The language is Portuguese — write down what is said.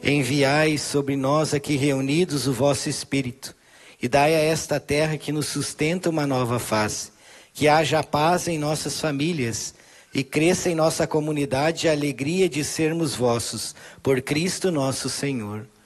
Enviai sobre nós aqui reunidos o vosso Espírito, e dai a esta terra que nos sustenta uma nova face, que haja paz em nossas famílias, e cresça em nossa comunidade a alegria de sermos vossos, por Cristo nosso Senhor.